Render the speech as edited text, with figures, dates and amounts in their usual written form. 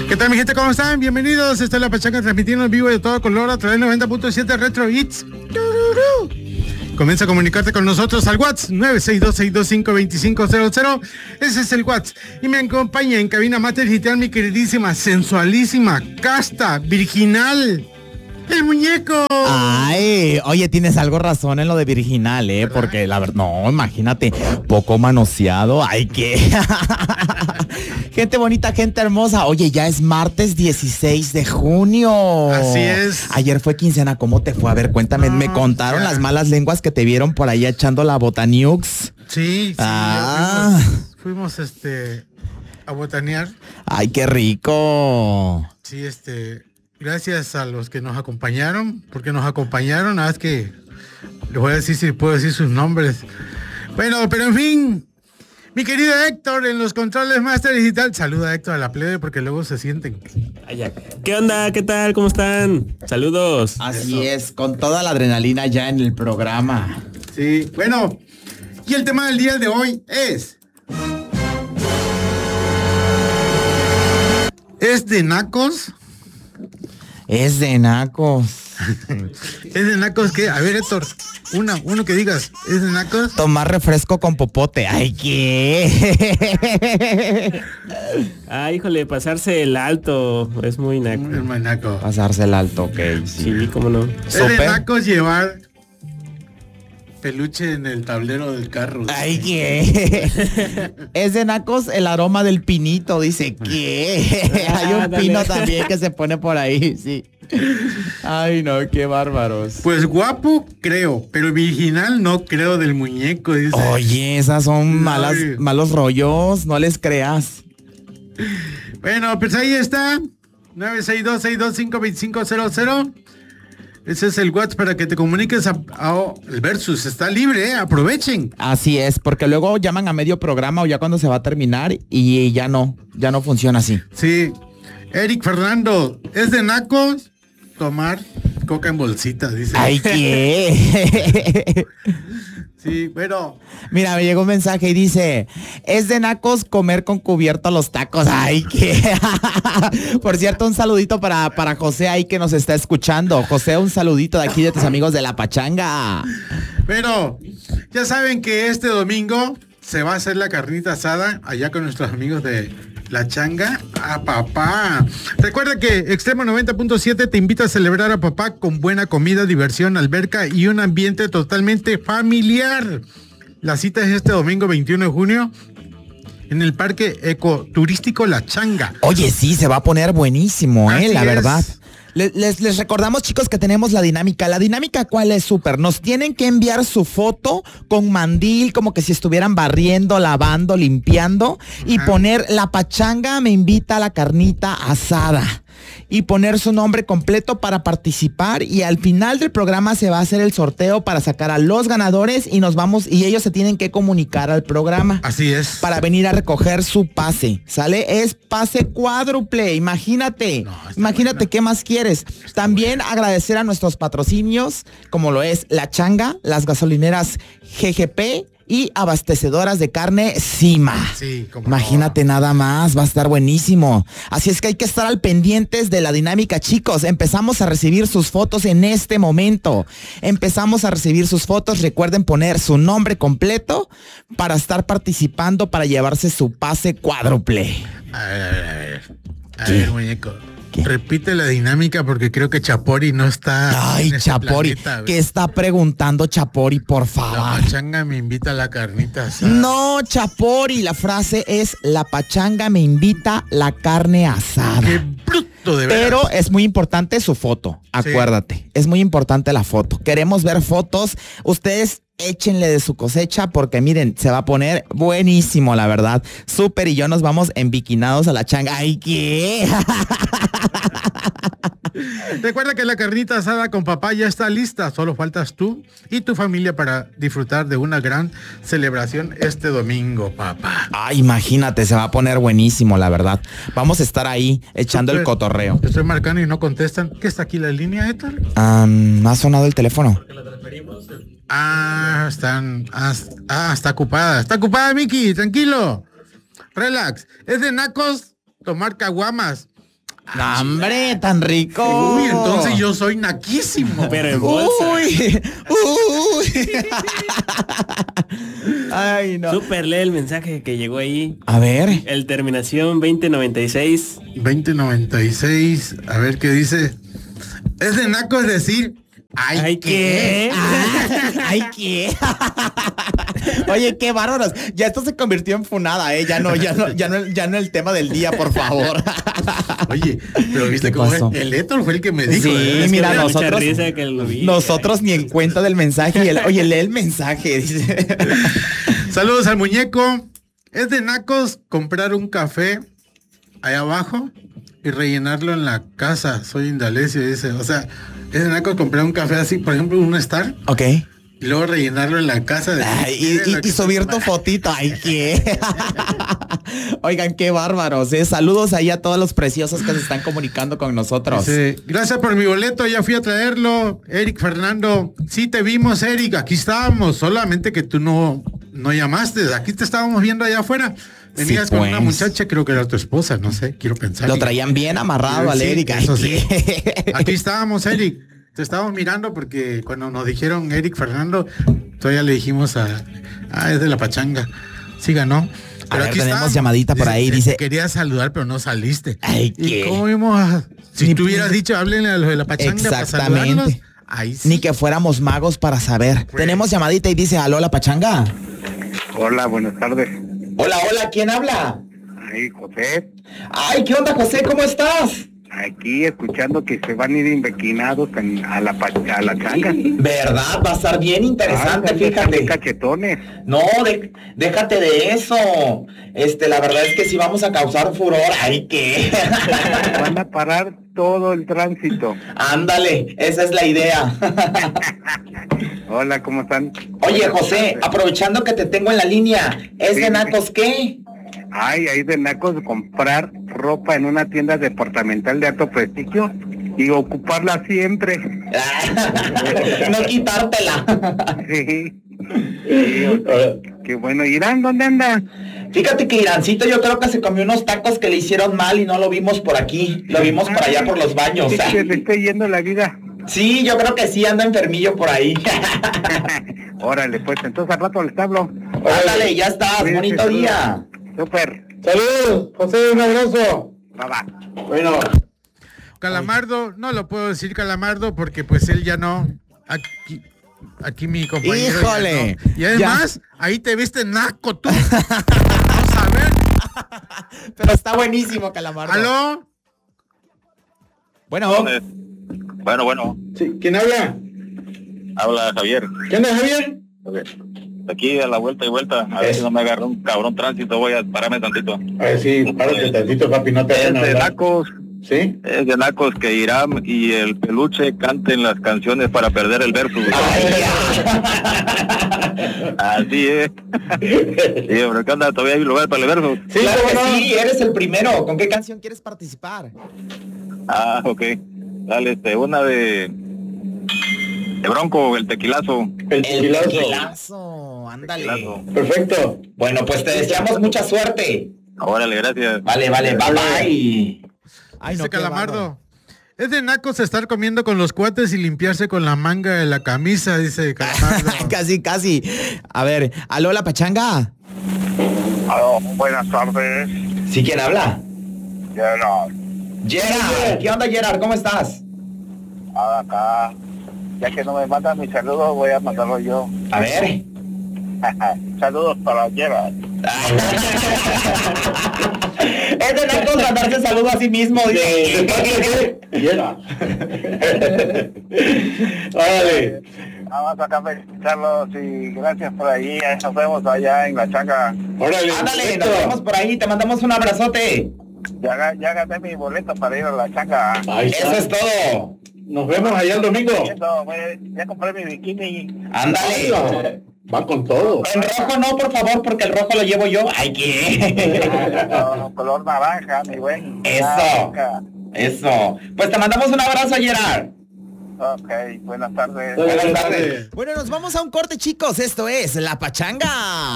¿Qué tal, mi gente? ¿Cómo están? Bienvenidos. Esta es La Pachanga transmitiendo en vivo de todo color a través de 90.7 Retro Hits. Comienza a comunicarte con nosotros al WhatsApp 962-625-2500. Ese es el WhatsApp. Y me acompaña en cabina Mater Digital mi queridísima, sensualísima, casta, virginal, el muñeco. Ay, oye, tienes algo razón en lo de virginal, ¿verdad? Porque la verdad, no, imagínate, poco manoseado, ay, que... Gente bonita, gente hermosa. Oye, ya es martes 16 de junio. Así es. Ayer fue quincena, ¿cómo te fue? A ver, cuéntame, me contaron las malas lenguas que te vieron por ahí echando la botaniux. Sí, fuimos a botanear. Ay, qué rico. Sí, gracias a los que nos acompañaron, porque nos acompañaron, nada más que les voy a decir si puedo decir sus nombres. Bueno, pero en fin, mi querido Héctor en los controles Master Digital. Saluda, Héctor, a la plebe porque luego se sienten. ¿Qué onda? ¿Qué tal? ¿Cómo están? Saludos. Así es, con toda la adrenalina ya en el programa. Sí, bueno, y el tema del día de hoy es de nacos. Es de nacos. ¿Es de nacos qué? A ver, Héctor, uno que digas, ¿es de nacos? Tomar refresco con popote. Ay, ¿qué? Híjole, pasarse el alto. Es muy naco. Es muy naco. Pasarse el alto, ok. Sí, cómo no. Es de nacos llevar peluche en el tablero del carro. Ay, ¿qué? Es de nacos el aroma del pinito, dice, ¿qué? Hay un pino también que se pone por ahí, sí. Ay, no, qué bárbaros. Pues guapo, creo, pero virginal no creo del muñeco, dice. Oye, esas son malos rollos, no les creas. Bueno, pues ahí está, 962-625-2500. Ese es el WhatsApp para que te comuniques el versus. Está libre, aprovechen. Así es, porque luego llaman a medio programa o ya cuando se va a terminar y ya no funciona así. Sí. Eric Fernando, ¿es de nacos tomar coca en bolsita? Dice. Ay, ¿qué? Sí, bueno. Mira, me llegó un mensaje y dice, es de nacos comer con cubierto los tacos. Ay, ¿qué? Por cierto, un saludito para José ahí que nos está escuchando. José, un saludito de aquí de tus amigos de La Pachanga. Pero ya saben que este domingo se va a hacer la carnita asada allá con nuestros amigos de La Changa. ¡A papá! Recuerda que Extremo 90.7 te invita a celebrar a papá con buena comida, diversión, alberca y un ambiente totalmente familiar. La cita es este domingo 21 de junio en el Parque Ecoturístico La Changa. Oye, sí, se va a poner buenísimo, la verdad. Es. Les recordamos, chicos, que tenemos la dinámica. La dinámica, ¿cuál es? Súper. Nos tienen que enviar su foto con mandil, como que si estuvieran barriendo, lavando, limpiando, y poner La Pachanga me invita a la carnita asada. Y poner su nombre completo para participar, y al final del programa se va a hacer el sorteo para sacar a los ganadores y y ellos se tienen que comunicar al programa. Así es. Para venir a recoger su pase, ¿sale? Es pase cuádruple, imagínate. Imagínate qué más quieres. También agradecer a nuestros patrocinios, como lo es La Changa, las gasolineras GGP y abastecedoras de carne Cima. Sí, imagínate nada más, va a estar buenísimo. Así es que hay que estar al pendientes de la dinámica, chicos. Empezamos a recibir sus fotos en este momento. Empezamos a recibir sus fotos. Recuerden poner su nombre completo para estar participando para llevarse su pase cuádruple. A ver, muñeco. ¿Qué? Repite la dinámica porque creo que Chapori no está. Ay, Chapori, ¿qué está preguntando Chapori, por favor? La Pachanga me invita a la carnita asada. No, Chapori, la frase es La Pachanga me invita la carne asada. ¡Qué bruto, de verdad! Pero es muy importante su foto, acuérdate. Sí. Es muy importante la foto. Queremos ver fotos. Ustedes échenle de su cosecha porque miren, se va a poner buenísimo, la verdad. Súper, y yo nos vamos enbiquinados a La Changa. ¡Ay, qué! Recuerda que la carnita asada con papá ya está lista. Solo faltas tú y tu familia para disfrutar de una gran celebración este domingo, papá. Ay, imagínate, se va a poner buenísimo, la verdad. Vamos a estar ahí echando el cotorreo. Estoy marcando y no contestan. ¿Qué está aquí la línea, Héctor? Ha sonado el teléfono. Porque la transferimos. Está ocupada. Está ocupada, Miki, tranquilo. Relax. Es de nacos tomar caguamas No, hombre, tan rico. Uy, entonces yo soy naquísimo. Pero en bolsa. Uy. Ay, no. Súper, lee el mensaje que llegó ahí. A ver. El terminación 2096. 2096, a ver qué dice. Es de naco, es decir, ay, ¿qué? Ay, ¿qué? Oye, qué bárbaros. Ya esto se convirtió en funada, Ya no el tema del día, por favor. Oye, pero viste ¿Qué cómo pasó? el Héctor fue el que me dijo. Sí, Es que mira, me da mucha nosotros- risa que lo vi. Nosotros ni en cuenta del mensaje. Y oye, lee el mensaje. Dice. Saludos al muñeco. Es de nacos comprar un café allá abajo y rellenarlo en la casa. Soy Indalecio, dice. O sea, es de nacos comprar un café así, por ejemplo, un Star, Ok. y luego rellenarlo en la casa. Ay, y subir tu fotito. Ay, ¿qué? Oigan, qué bárbaros. Saludos ahí a todos los preciosos que se están comunicando con nosotros. Dice, gracias por mi boleto, ya fui a traerlo. Eric Fernando, sí te vimos, Eric, aquí estábamos, solamente que tú no llamaste, aquí te estábamos viendo allá afuera. Venías Sí, con pues. una muchacha, creo que era tu esposa, no sé, quiero pensar. Lo traían bien amarrado al Sí, Eric. Ay, eso sí. ¿qué? Aquí estábamos, Eric. Te estábamos mirando porque cuando nos dijeron Eric Fernando, todavía le dijimos es de la pachanga. Sí ganó. A ver, tenemos estábamos. llamadita por ahí, dice. Quería saludar, pero no saliste. Ay, ¿Y ¿qué? cómo vimos? Si Ni- tú hubieras dicho, háblenle a los de la pachanga para saludarlos. Exactamente. Ahí sí. Ni que fuéramos magos para saber. Pues. Tenemos llamadita y dice, aló, la pachanga. Hola, buenas tardes. Hola, ¿quién habla? Ay, José, Ay, ¿qué onda, José? ¿Cómo estás? aquí escuchando que se van a ir invequinados a la changa. ¿Verdad? Va a estar bien interesante, Ándale, fíjate. cachetones. No, déjate de eso. La verdad es que sí vamos a causar furor. Ay, ¿qué? Van a parar todo el tránsito. Ándale, esa es la idea. Hola, ¿cómo están? Oye, José, aprovechando que te tengo en la línea, ¿es Sí. de nacos qué? Ay, ahí de nacos comprar ropa en una tienda departamental de alto prestigio y ocuparla siempre. No quitártela. Sí. Sí, qué bueno. Irán, ¿dónde anda? Fíjate que Irancito yo creo que se comió unos tacos que le hicieron mal y no lo vimos por aquí. Lo vimos por allá por los baños. Sí, que le esté yendo la vida. Sí, yo creo que sí, anda enfermillo por ahí. Órale, pues entonces al rato les hablo. Ándale, ya estás. Cuídense, Bonito saludos. día. Súper. Saludos, José, un abrazo. Bye. Bueno. Calamardo, no lo puedo decir Calamardo porque pues él ya no. Aquí mi compañero. ya Híjole. no. Y además, ahí te viste naco tú. Vamos a ver. Pero está buenísimo, Calamardo. ¿Aló? Bueno. Bueno, Sí, ¿quién habla? habla Javier. ¿Qué onda, Javier? Aquí a la vuelta y vuelta, a ver si no me agarra un cabrón tránsito, voy a pararme tantito. A ver, sí, párate tantito, papi, no te Es vayan a de hablar. nacos, ¿Sí? es de nacos que Irán y el peluche canten las canciones para perder el verso. Así es. Sí, pero ¿qué onda? ¿Todavía hay lugar para el verso? Sí, Claro que ¿cómo no? sí, eres el primero. ¿Con qué canción quieres participar? Ah, ok. Dale, una de Bronco, el tequilazo. El tequilazo. tequilazo, ándale. Tequilazo. Perfecto. Bueno, pues te deseamos mucha suerte. Órale, gracias. Vale, bye bye. Ay, Dice Calamardo. Es de nacos estar comiendo con los cuates y limpiarse con la manga de la camisa, dice Calamardo. Casi. A ver, aló, la pachanga. Aló, buenas tardes. ¿Sí, quién habla? Gerard, Gerard. ¿Qué onda, Gerard? ¿Cómo estás? acá. Ya que no me mandan mis saludos, voy a mandarlo yo. A ver. Saludos para Gerard. Es de nacos mandarse saludo a sí mismo. Órale. Vamos acá a felicitarlos y gracias por ahí. Nos vemos allá en la changa. Órale. Ándale, nos vemos por ahí. Te mandamos un abrazote. Ya gané mi boleto para ir a la changa. Ahí Eso es todo. Nos vemos allá el domingo. Ya compré mi bikini. Ándale. Va con todo. En rojo no, por favor, porque el rojo lo llevo yo. Ay, ¿qué? Color naranja, mi buen. Eso. Naranja. Eso. Pues te mandamos un abrazo, Gerard. Ok, buenas tardes. Buenas tardes. Bueno, nos vamos a un corte, chicos. Esto es La Pachanga.